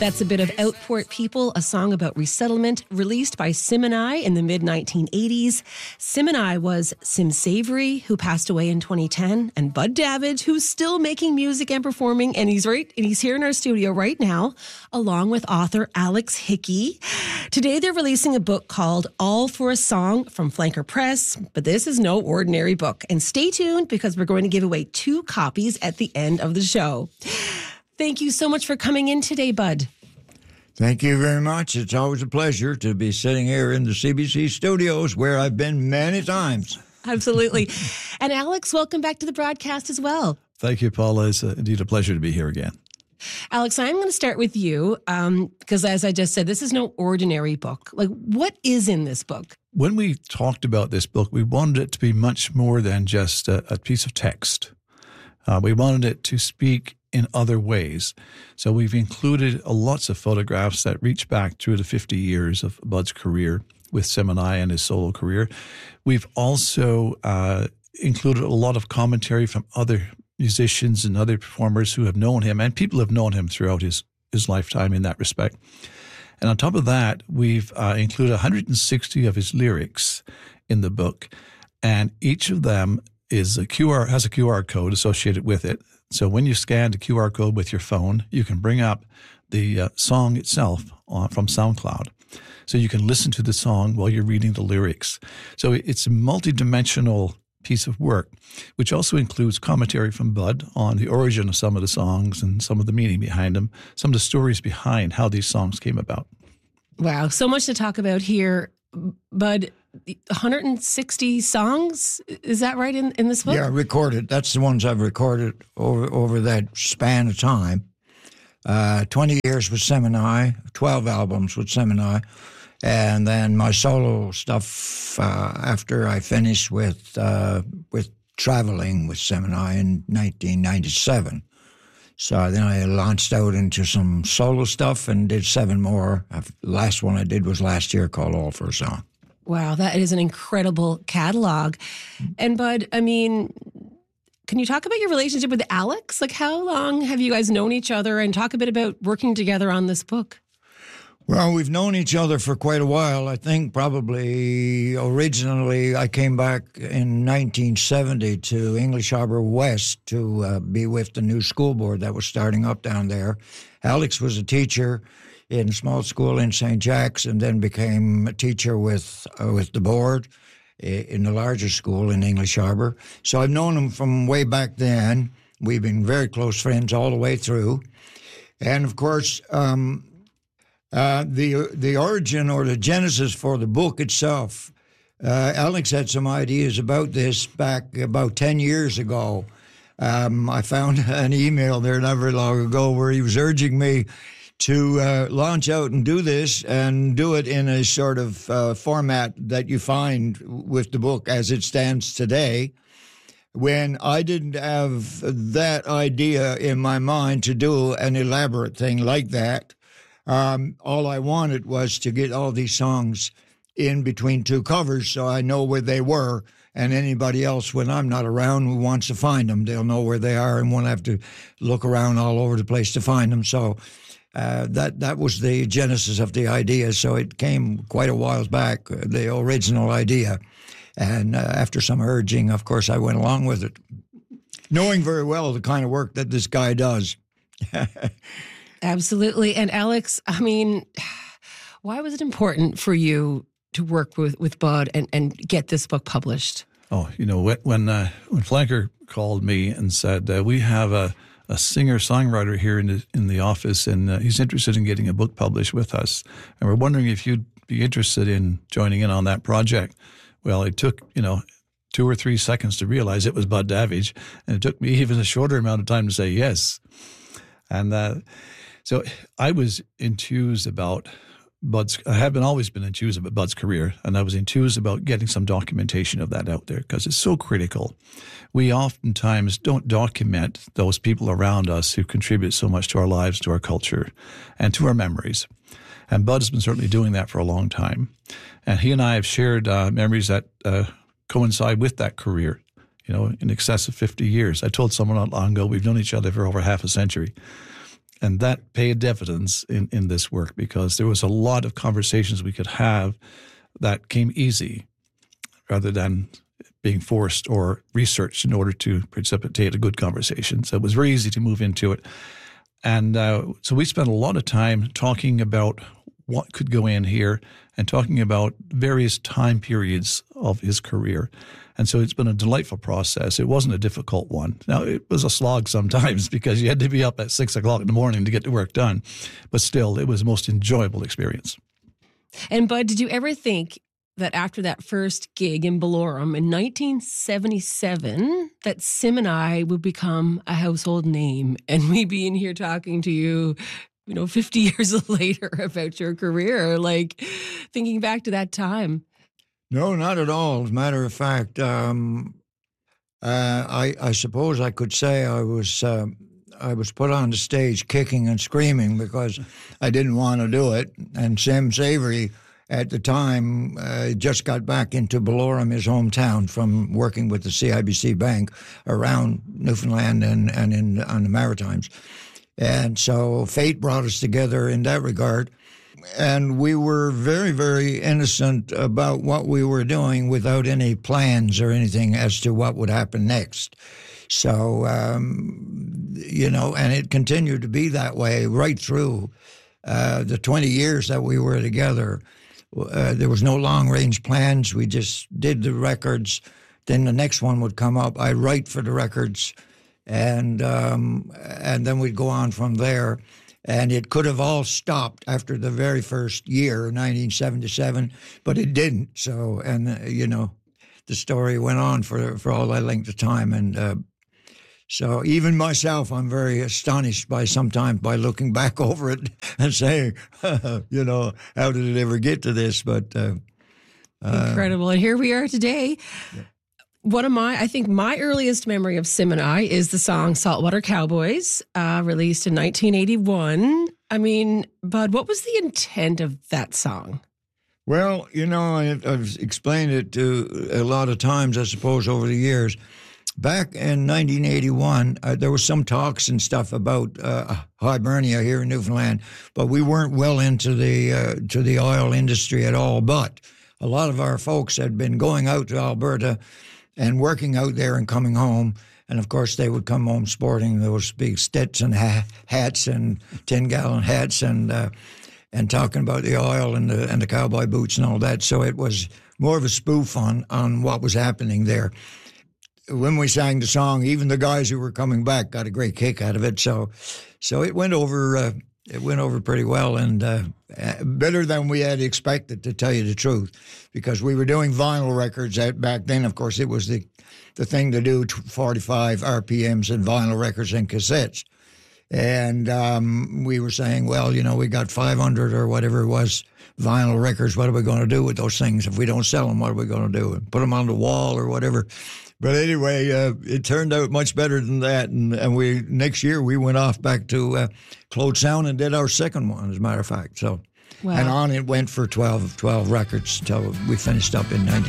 That's a bit of Outport People, a song about resettlement, released by Sim and I in the mid-1980s. Sim and I was Sim Savory, who passed away in 2010, and Bud Davidge, who's still making music and performing, and he's here in our studio right now, along with author Alex Hickey. Today they're releasing a book called All for a Song from Flanker Press, but this is no ordinary book. And stay tuned because we're going to give away 2 copies at the end of the show. Thank you so much for coming in today, Bud. Thank you very much. It's always a pleasure to be sitting here in the CBC studios where I've been many times. Absolutely. And Alex, welcome back to the broadcast as well. Thank you, Paula. It's indeed a pleasure to be here again. Alex, I'm going to start with you because as I just said, this is no ordinary book. Like, what is in this book? When we talked about this book, we wanted it to be much more than just a piece of text. We wanted it to speak in other ways. So we've included lots of photographs that reach back through the 50 years of Bud's career with Sim and I and his solo career. We've also included a lot of commentary from other musicians and other performers who have known him, and people have known him throughout his lifetime in that respect. And on top of that, we've included 160 of his lyrics in the book, and each of them has a QR code associated with it. So when you scan the QR code with your phone, you can bring up the song itself from SoundCloud. So you can listen to the song while you're reading the lyrics. So it's a multidimensional piece of work, which also includes commentary from Bud on the origin of some of the songs and some of the meaning behind them, some of the stories behind how these songs came about. Wow, so much to talk about here. Bud, 160 songs, is that right in this book? Yeah, recorded. That's the ones I've recorded over that span of time. 20 years with Sim and I, 12 albums with Sim and I, and then my solo stuff after I finished with traveling with Sim and I in 1997. So then I launched out into some solo stuff and did 7 more. The last one I did was last year called All for a Song. Wow, that is an incredible catalog. And Bud, I mean, can you talk about your relationship with Alex? Like, how long have you guys known each other, and talk a bit about working together on this book? Well, we've known each other for quite a while. I think probably originally I came back in 1970 to English Harbor West to be with the new school board that was starting up down there. Alex was a teacher in a small school in St. Jack's and then became a teacher with the board in the larger school in English Harbor. So I've known him from way back then. We've been very close friends all the way through. And, of course, the origin or the genesis for the book itself, Alex had some ideas about this back about 10 years ago. I found an email there not very long ago where he was urging me to launch out and do this and do it in a sort of format that you find with the book as it stands today. When I didn't have that idea in my mind to do an elaborate thing like that, all I wanted was to get all these songs in between 2 covers so I know where they were, and anybody else, when I'm not around, who wants to find them, they'll know where they are and won't have to look around all over the place to find them. So that was the genesis of the idea. So it came quite a while back, the original idea. And after some urging, of course, I went along with it, knowing very well the kind of work that this guy does. Absolutely. And Alex, I mean, why was it important for you to work with Bud and get this book published? Oh, you know, when Flanker called me and said, we have a singer-songwriter here in the office, and he's interested in getting a book published with us, and we're wondering if you'd be interested in joining in on that project. Well, it took, 2 or 3 seconds to realize it was Bud Davidge, and it took me even a shorter amount of time to say yes. And so I was enthused about I have always been enthused about Bud's career, and I was enthused about getting some documentation of that out there because it's so critical. We oftentimes don't document those people around us who contribute so much to our lives, to our culture, and to our memories. And Bud has been certainly doing that for a long time. And he and I have shared memories that coincide with that career, in excess of 50 years. I told someone not long ago, we've known each other for over half a century. And that paid dividends in this work because there was a lot of conversations we could have that came easy rather than being forced or researched in order to precipitate a good conversation. So it was very easy to move into it. And so we spent a lot of time talking about what could go in here and talking about various time periods of his career. And so it's been a delightful process. It wasn't a difficult one. Now, it was a slog sometimes because you had to be up at 6 o'clock in the morning to get the work done. But still, it was the most enjoyable experience. And Bud, did you ever think that after that first gig in Ballorem in 1977, that Sim and I would become a household name and we'd be in here talking to you, 50 years later about your career, like thinking back to that time? No, not at all. As a matter of fact, I suppose I could say I was put on the stage kicking and screaming because I didn't want to do it. And Sim Savory at the time just got back into Ballorem, his hometown, from working with the CIBC Bank around Newfoundland and on the Maritimes. And so fate brought us together in that regard. And we were very, very innocent about what we were doing without any plans or anything as to what would happen next. So, and it continued to be that way right through the 20 years that we were together. There was no long-range plans. We just did the records. Then the next one would come up. I'd write for the records, and then we'd go on from there. And it could have all stopped after the very first year, 1977, but it didn't. So, and the story went on for all that length of time. And so even myself, I'm very astonished sometimes by looking back over it and saying, how did it ever get to this? But incredible. And here we are today. Yeah. One of my earliest memory of Sim and I is the song Saltwater Cowboys, released in 1981. I mean, Bud, what was the intent of that song? Well, I've explained it to a lot of times, I suppose, over the years. Back in 1981, there was some talks and stuff about Hibernia here in Newfoundland, but we weren't well into the oil industry at all. But a lot of our folks had been going out to Alberta and working out there and coming home. And, of course, they would come home sporting those big Stetson hats and 10-gallon hats and talking about the oil and the cowboy boots and all that. So it was more of a spoof on what was happening there. When we sang the song, even the guys who were coming back got a great kick out of it. So it went over. It went over pretty well and better than we had expected, to tell you the truth, because we were doing vinyl records back then. Of course, it was the thing to do, 45 RPMs and vinyl records and cassettes. And we were saying, well, we got 500 or whatever it was vinyl records. What are we going to do with those things? If we don't sell them, what are we going to do? Put them on the wall or whatever. But anyway, it turned out much better than that. And we next year we went off back to Claude Sound and did our second one, as a matter of fact. So, wow. And on it went for 12 records until we finished up in 19.